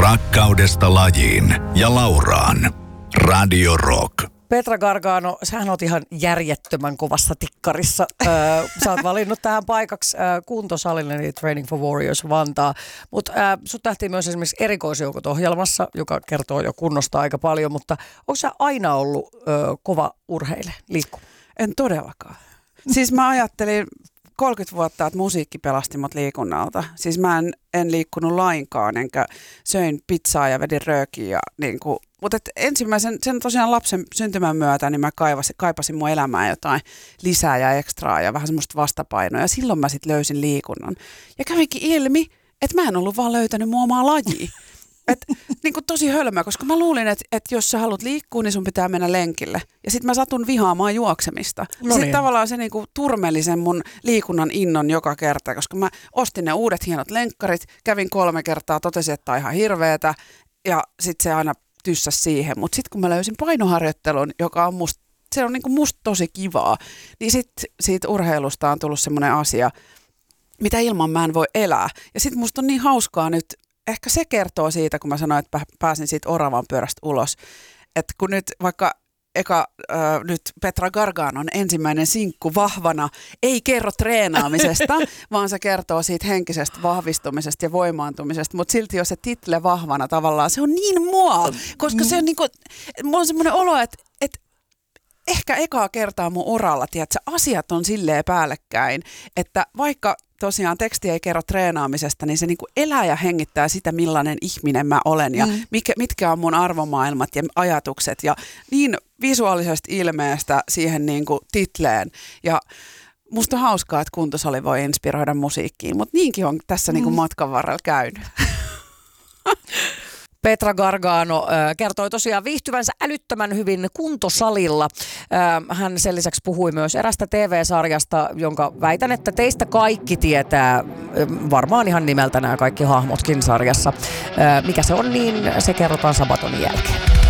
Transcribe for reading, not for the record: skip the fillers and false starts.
Rakkaudesta lajiin ja Lauraan. Radio Rock. Petra Gargano, sähän oot ihan järjettömän kovassa tikkarissa. Sä oot valinnut tähän paikaksi kuntosalille, eli Training for Warriors Vantaa. Mutta sut nähtiin myös esimerkiksi erikoisjoukot ohjelmassa, joka kertoo jo kunnosta aika paljon. Mutta onko sä aina ollut kova urheile, liikku? En todellakaan. Siis mä ajattelin 30 vuotta, että musiikki pelasti mut liikunnalta. Siis mä en liikkunut lainkaan, enkä söin pizzaa ja vedin röökiä. Mutta sen tosiaan lapsen syntymän myötä, niin mä kaipasin mun elämään jotain lisää ja ekstraa ja vähän semmoista vastapainoa. Ja silloin mä sitten löysin liikunnan. Ja kävikin ilmi, että mä en ollut vaan löytänyt mun omaa lajia. Tosi hölmöä, koska mä luulin, että jos sä haluat liikkua, niin sun pitää mennä lenkille. Ja sitten mä satun vihaamaan juoksemista. Sitten tavallaan se turmeli sen mun liikunnan innon joka kerta, koska mä ostin ne uudet hienot lenkkarit, kävin 3 kertaa, totesin, että tää on ihan hirveetä, ja sitten se aina tyssäsi siihen. Mutta sitten kun mä löysin painoharjoittelun, joka on musta tosi kivaa, niin sitten siitä urheilusta on tullut semmoinen asia, mitä ilman mä en voi elää. Ja sitten musta on niin hauskaa nyt, ehkä se kertoo siitä, kun mä sanoin, että pääsin siitä oravan pyörästä ulos. Että kun nyt vaikka nyt Petra Garganon ensimmäinen sinkku Vahvana ei kerro treenaamisesta, vaan se kertoo siitä henkisestä vahvistumisesta ja voimaantumisesta. Mutta silti jos se title Vahvana tavallaan, se on niin mua, koska se on mulla on semmoinen olo, että ehkä ekaa kertaa mun uralla, tiedätkö, asiat on silleen päällekkäin, että vaikka tosiaan teksti ei kerro treenaamisesta, niin se elää ja hengittää sitä, millainen ihminen mä olen ja mitkä on mun arvomaailmat ja ajatukset ja niin visuaalisesta ilmeestä siihen titleen. Ja musta on hauskaa, että kuntosali voi inspiroida musiikkiin, mutta niinkin on tässä matkan varrella käynyt. Petra Gargano kertoi tosiaan viihtyvänsä älyttömän hyvin kuntosalilla. Hän sen lisäksi puhui myös erästä TV-sarjasta, jonka väitän, että teistä kaikki tietää, varmaan ihan nimeltä nämä kaikki hahmotkin sarjassa. Mikä se on, niin se kerrotaan Sabatonin jälkeen.